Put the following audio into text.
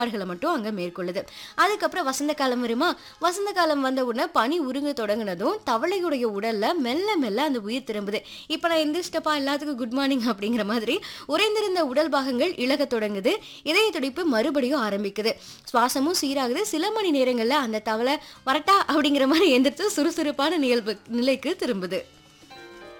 செயல்பாடுகளை மட்டும் அங்க மேற்கொள்ளுது. அதுக்கப்புறம் வசந்த காலம் வருமா? வசந்த காலம் வந்த உடனே பனி உருக தொடங்குனதும் தவளையுடைய உடல்ல மெல்ல மெல்ல அந்த உயிர் திரும்புது. இப்ப நான் எந்திரிச்சிட்டப்பா எல்லாத்துக்கும் குட் மார்னிங் அப்படிங்கிற மாதிரி உறைந்திருந்த உடல் பாகங்கள் இழகத் தொடங்குது. இதய துடிப்பு மறுபடியும் ஆரம்பிக்குது. சுவாசமும் சீராகுது. சில மணி நேரங்கள்ல அந்த தவளை வரட்டா அப்படிங்கிற மாதிரி எந்திரிச்சு சுறுசுறுப்பான நிலைக்கு திரும்புது.